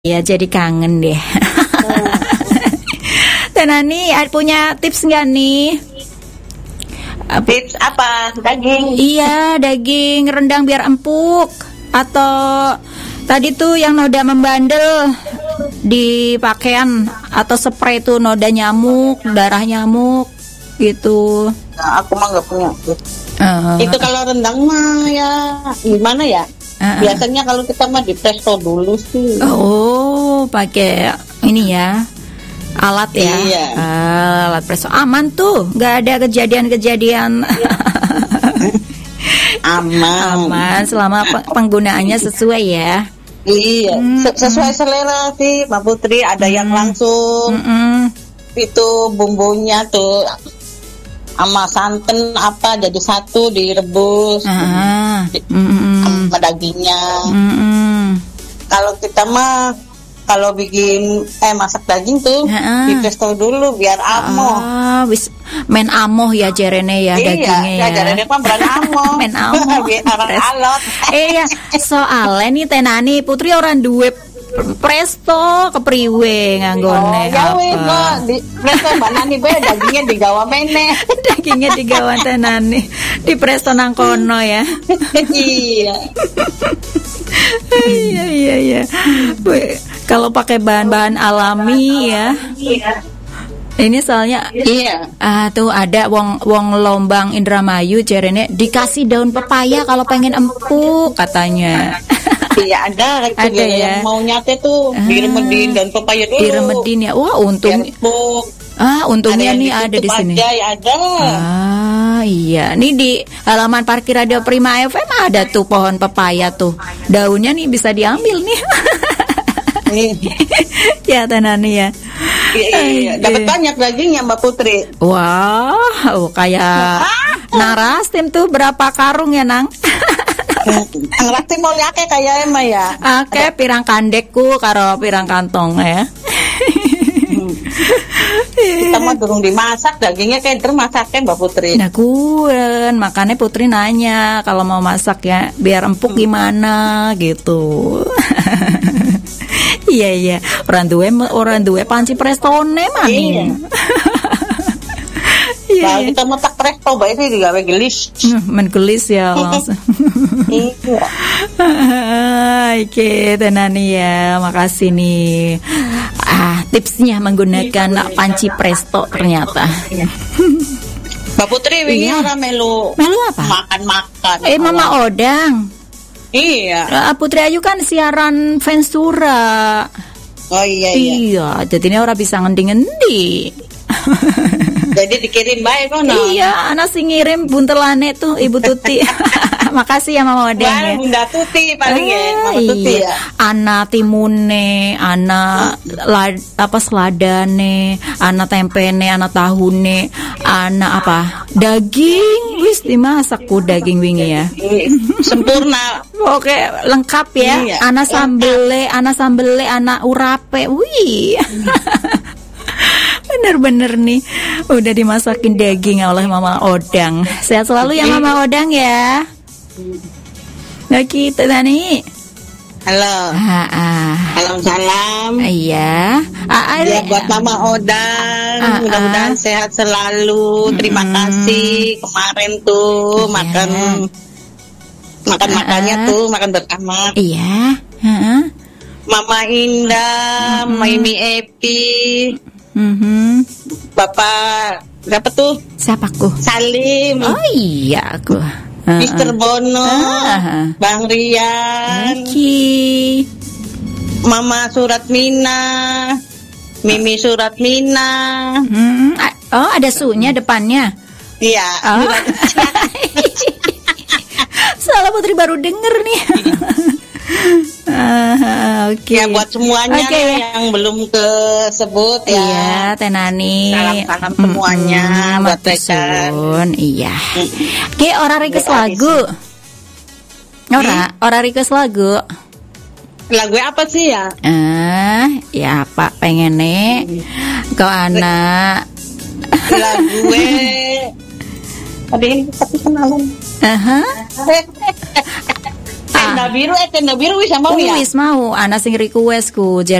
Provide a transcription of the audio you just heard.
Ya jadi kangen deh. Tenani punya tips nggak nih? Tips apa? Daging? Iya, daging rendang biar empuk. Atau tadi tuh yang noda membandel di pakaian atau spray tuh noda nyamuk, darah nyamuk gitu. Nah, aku mah nggak punya. Itu kalau rendang mah ya gimana ya? Biasanya kalau kita mah di presto dulu sih. Oh, pakai ini ya, alat ya. Iya. Alat presto aman tuh, nggak ada kejadian-kejadian. Aman selama penggunaannya sesuai ya. Iya, sesuai selera sih, Mbak Putri. Ada yang langsung itu bumbunya tuh sama santan apa jadi satu direbus sama dagingnya. Kalau kita mah kalau bikin masak daging tuh di presto dulu biar amoh. Men amoh ya jarene ya dagingnya ya. Iya, jarene kan berani amoh. Men amoh. Biar orang alot. Iya, soalnya nih Tenani Putri orang duwe presto kepriwe nganggone. Ya wis kok di presto banani be dagingnya digawa meneh. Dagingnya digawa Tenani di presto nang kono ya. Iya. Iya. Kalau pakai bahan-bahan alami ya. Ini soalnya tuh ada wong Lombang Indramayu jarene dikasih daun pepaya kalau pengen empuk katanya. Iya ada ya. Yang mau nyate tuh diremedin dan pepaya dulu. Diremedin ya. Wah, untungnya nih ada di sini. Ada. Iya. Nih di halaman parkir Radio Prima FM ada tuh pohon pepaya tuh. Daunnya nih bisa diambil nih. Ya Tenani ya. Iya. Dapat banyak dagingnya Mbak Putri. Wah, kayak Narastim tuh berapa karung ya Nang? Ngerti mau liake kayak emang ya. Oke, pirang kandekku karo pirang kantong ya. Kita mah durung dimasak dagingnya kayak masaknya Mbak Putri. Nah kuen, makanya Putri nanya kalau mau masak ya biar empuk gimana gitu. Iya. Orang duwe panci prestone maning. Iya. Kita masak presto bae sih digawe gelis. Men gelis ya langsung. Iya. Oke, Tenani ya, makasih nih. Tipsnya menggunakan panci presto ternyata. Mbak Putri wingi ora melu apa? Makan-makan. Mama Odang. Iya. Putri Ayu kan siaran Vensura. Oh iya. Iya, jadi ini orang bisa ngendi-ngendi. Jadi dikirim baik kono. Iya, anak sing ngirim buntelane tuh Ibu Tuti. Makasih ya Mama Odeng ya. Bunda Tuti paling ya, Mama Tuti ya. Ana timune, ana seladane, ana tempene, ana tahune, ana apa? Daging wis dimasak ku daging wingi ya. Sempurna. Oke, lengkap ya. Iya, ana sambele, ana urape. Wih. Bener-bener nih udah dimasakin daging oleh Mama Odang. Sehat selalu ya Mama Odang ya. Oke, Tenani. Halo. Salam. Iya. Ya buat Mama Odang, mudah-mudahan sehat selalu. Terima kasih kemarin tuh makannya tuh makan bersama. Iya. Mama Indah, Mimi Epi. Bapak siapa tuh? Siapaku? Salim. Oh iya aku. Mister Bono, Bang Rian, Mama Suratmina, Mimi Suratmina. Oh ada sunya depannya. Iya. Salah Putri baru denger nih. Oke. Ya buat semuanya yang belum kesebut ya. Iya, Tenani. Salam semuanya buat mereka. Iya. Oke, ora request lagu. Ora request lagu. Lagu apa sih ya? Ya Pak pengen nih kau anak. Lagu tapi kenalan. tenda biru wis mau ya. Wis mau ana sing request ku